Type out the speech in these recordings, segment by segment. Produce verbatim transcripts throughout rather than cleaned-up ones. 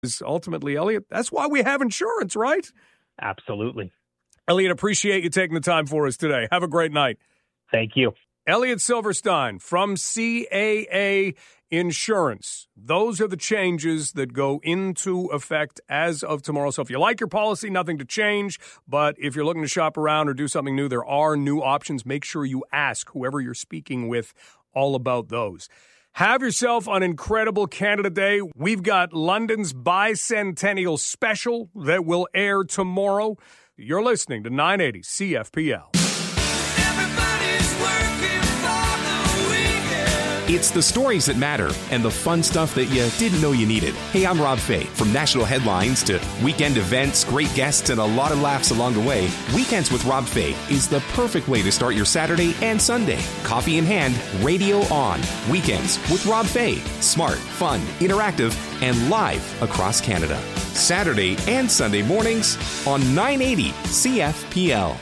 Ultimately, Elliot, that's why we have insurance, right? Absolutely. Elliot, appreciate you taking the time for us today. Have a great night. Thank you. Elliot Silverstein from C A A Insurance. Those are the changes that go into effect as of tomorrow. So if you like your policy, nothing to change. But if you're looking to shop around or do something new, there are new options. Make sure you ask whoever you're speaking with all about those. Have yourself an incredible Canada Day. We've got London's bicentennial special that will air tomorrow. You're listening to nine eighty C F P L. It's the stories that matter and the fun stuff that you didn't know you needed. Hey, I'm Rob Fay. From national headlines to weekend events, great guests, and a lot of laughs along the way, Weekends with Rob Fay is the perfect way to start your Saturday and Sunday. Coffee in hand, radio on. Weekends with Rob Fay. Smart, fun, interactive, and live across Canada. Saturday and Sunday mornings on nine eighty C F P L.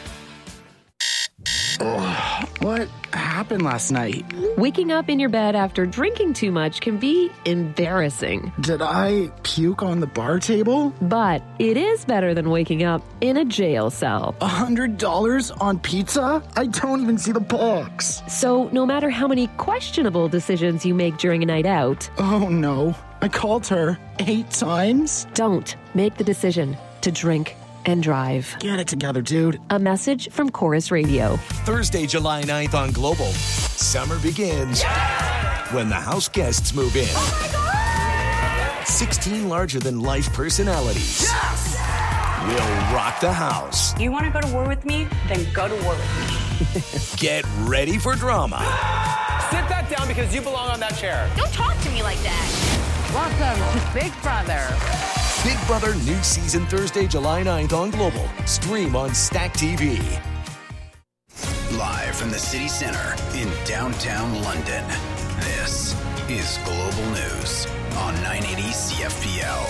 Oh, what happened last night? Waking up in your bed after drinking too much can be embarrassing. Did I puke on the bar table? But it is better than waking up in a jail cell. A hundred dollars on pizza? I don't even see the box. So no matter how many questionable decisions you make during a night out... Oh no, I called her eight times? Don't make the decision to drink and drive. Get it together, dude. A message from Chorus Radio. Thursday, July ninth on Global. Summer begins yeah! when the house guests move in. Oh my God! sixteen larger-than-life personalities Yes! will rock the house. You want to go to war with me? Then go to war with me. Get ready for drama. Sit that down because you belong on that chair. Don't talk to me like that. Welcome to Big Brother. Big Brother new season Thursday, July ninth on Global. Stream on Stack T V. Live from the city center in downtown London, this is Global News on nine eighty C F P L.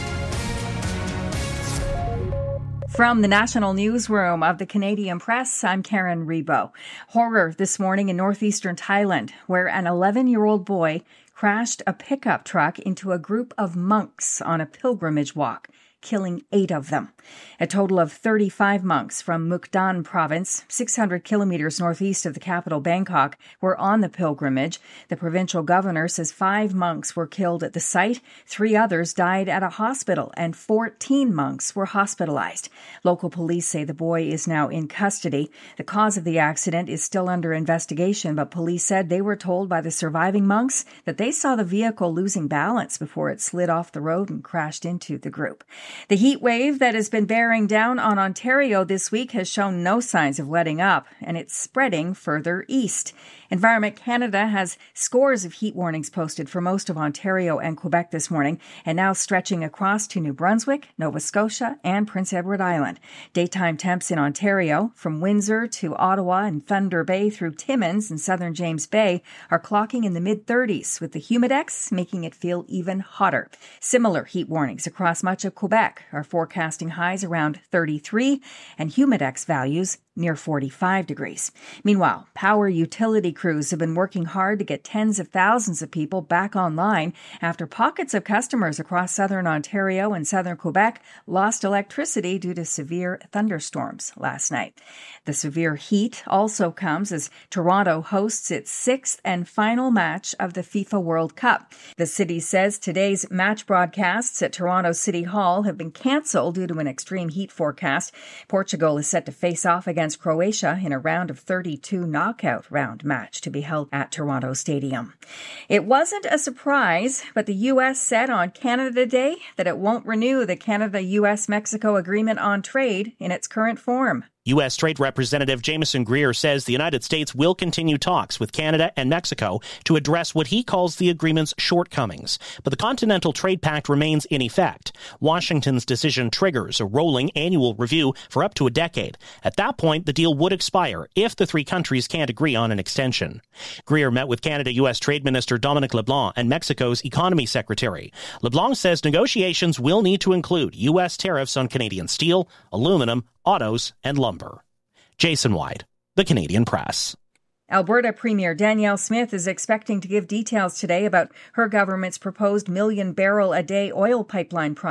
From the National Newsroom of the Canadian Press, I'm Karen Rebo. Horror this morning in northeastern Thailand, where an eleven-year-old boy crashed a pickup truck into a group of monks on a pilgrimage walk, killing eight of them. A total of thirty-five monks from Mukden province, six hundred kilometers northeast of the capital Bangkok, were on the pilgrimage. The provincial governor says five monks were killed at the site, three others died at a hospital, and fourteen monks were hospitalized. Local police say the boy is now in custody. The cause of the accident is still under investigation, but police said they were told by the surviving monks that they saw the vehicle losing balance before it slid off the road and crashed into the group. The heat wave that has been bearing down on Ontario this week has shown no signs of letting up, and it's spreading further east. Environment Canada has scores of heat warnings posted for most of Ontario and Quebec this morning, and now stretching across to New Brunswick, Nova Scotia, and Prince Edward Island. Daytime temps in Ontario, from Windsor to Ottawa and Thunder Bay through Timmins and southern James Bay, are clocking in the mid-thirties, with the humidex making it feel even hotter. Similar heat warnings across much of Quebec are forecasting highs around thirty-three and humidex values near forty-five degrees. Meanwhile, power utility crews have been working hard to get tens of thousands of people back online after pockets of customers across southern Ontario and southern Quebec lost electricity due to severe thunderstorms last night. The severe heat also comes as Toronto hosts its sixth and final match of the FIFA World Cup. The city says today's match broadcasts at Toronto City Hall have been cancelled due to an extreme heat forecast. Portugal is set to face off against Croatia in a round of thirty-two knockout round match to be held at Toronto Stadium. It wasn't a surprise, but the U S said on Canada Day that it won't renew the Canada-U S Mexico Agreement on Trade in its current form. U S. Trade Representative Jameson Greer says the United States will continue talks with Canada and Mexico to address what he calls the agreement's shortcomings. But the Continental Trade Pact remains in effect. Washington's decision triggers a rolling annual review for up to a decade. At that point, the deal would expire if the three countries can't agree on an extension. Greer met with Canada-U S. Trade Minister Dominic LeBlanc and Mexico's Economy Secretary. LeBlanc says negotiations will need to include U S tariffs on Canadian steel, aluminum, autos, and lumber. Jason White, The Canadian Press. Alberta Premier Danielle Smith is expecting to give details today about her government's proposed million barrel a day oil pipeline project.